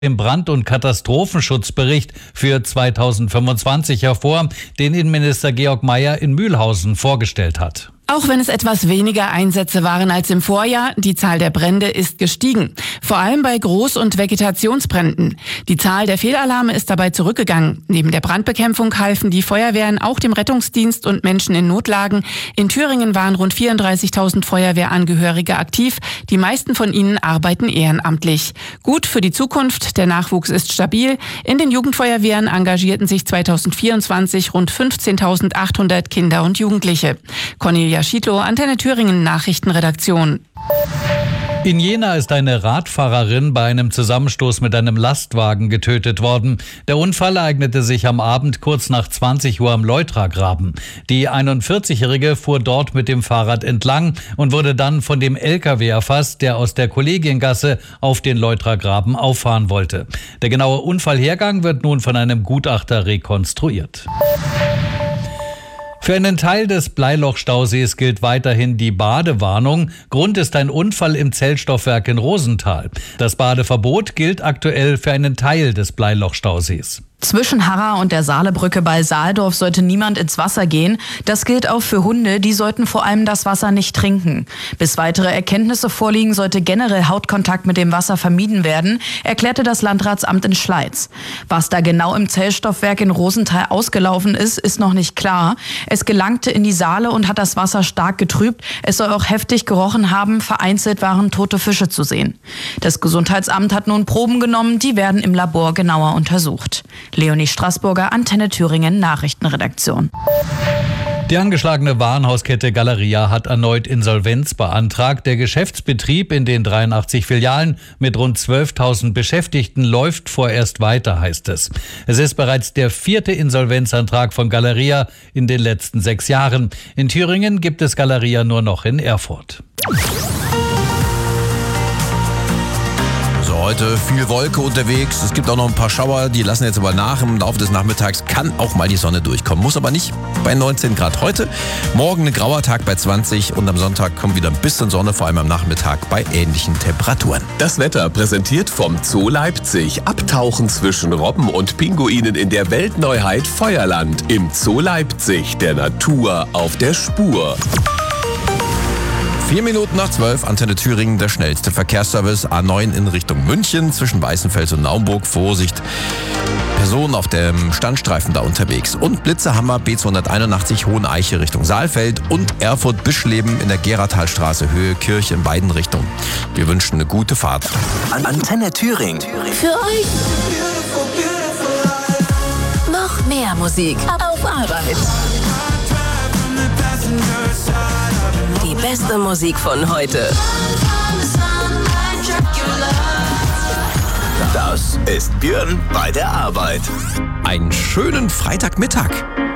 Im Brand- und Katastrophenschutzbericht für 2025 hervor, den Innenminister Georg Mayer in Mühlhausen vorgestellt hat. Auch wenn es etwas weniger Einsätze waren als im Vorjahr, die Zahl der Brände ist gestiegen. Vor allem bei Groß- und Vegetationsbränden. Die Zahl der Fehlalarme ist dabei zurückgegangen. Neben der Brandbekämpfung halfen die Feuerwehren auch dem Rettungsdienst und Menschen in Notlagen. In Thüringen waren rund 34.000 Feuerwehrangehörige aktiv. Die meisten von ihnen arbeiten ehrenamtlich. Gut für die Zukunft, der Nachwuchs ist stabil. In den Jugendfeuerwehren engagierten sich 2024 rund 15.800 Kinder und Jugendliche. Cornelia Schiedlow, Antenne Thüringen Nachrichtenredaktion. In Jena ist eine Radfahrerin bei einem Zusammenstoß mit einem Lastwagen getötet worden. Der Unfall ereignete sich am Abend kurz nach 20 Uhr am Leutragraben. Die 41-Jährige fuhr dort mit dem Fahrrad entlang und wurde dann von dem LKW erfasst, der aus der Kollegiengasse auf den Leutragraben auffahren wollte. Der genaue Unfallhergang wird nun von einem Gutachter rekonstruiert. Für einen Teil des Bleilochstausees gilt weiterhin die Badewarnung. Grund ist ein Unfall im Zellstoffwerk in Rosenthal. Das Badeverbot gilt aktuell für einen Teil des Bleilochstausees. Zwischen Harra und der Saalebrücke bei Saaldorf sollte niemand ins Wasser gehen. Das gilt auch für Hunde, die sollten vor allem das Wasser nicht trinken. Bis weitere Erkenntnisse vorliegen, sollte generell Hautkontakt mit dem Wasser vermieden werden, erklärte das Landratsamt in Schleiz. Was da genau im Zellstoffwerk in Rosenthal ausgelaufen ist, ist noch nicht klar. Es gelangte in die Saale und hat das Wasser stark getrübt. Es soll auch heftig gerochen haben, vereinzelt waren tote Fische zu sehen. Das Gesundheitsamt hat nun Proben genommen, die werden im Labor genauer untersucht. Leonie Straßburger, Antenne Thüringen Nachrichtenredaktion. Die angeschlagene Warenhauskette Galeria hat erneut Insolvenz beantragt. Der Geschäftsbetrieb in den 83 Filialen mit rund 12.000 Beschäftigten läuft vorerst weiter, heißt es. Es ist bereits der 4. Insolvenzantrag von Galeria in den letzten 6 Jahren. In Thüringen gibt es Galeria nur noch in Erfurt. Heute viel Wolke unterwegs. Es gibt auch noch ein paar Schauer, die lassen jetzt aber nach. Im Laufe des Nachmittags kann auch mal die Sonne durchkommen. Muss aber nicht bei 19 Grad heute. Morgen ein grauer Tag bei 20 und am Sonntag kommt wieder ein bisschen Sonne, vor allem am Nachmittag bei ähnlichen Temperaturen. Das Wetter präsentiert vom Zoo Leipzig. Abtauchen zwischen Robben und Pinguinen in der Weltneuheit Feuerland. Im Zoo Leipzig, der Natur auf der Spur. 4 Minuten nach 12, Antenne Thüringen, der schnellste Verkehrsservice. A9 in Richtung München, zwischen Weißenfels und Naumburg. Vorsicht, Personen auf dem Standstreifen da unterwegs. Und Blitzerhammer B281 Hoheneiche Richtung Saalfeld und Erfurt-Bischleben in der Geratalstraße Höhe Kirche in beiden Richtungen. Wir wünschen eine gute Fahrt. Antenne Thüringen. Für euch. Noch mehr Musik auf Arbeit. Die beste Musik von heute. Das ist Björn bei der Arbeit. Einen schönen Freitagmittag.